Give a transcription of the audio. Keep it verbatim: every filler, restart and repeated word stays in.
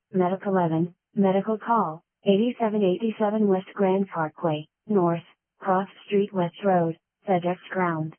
Medic eleven, medical call, eighty-seven eighty-seven West Grand Parkway, North, Cross Street West Road, FedEx Ground.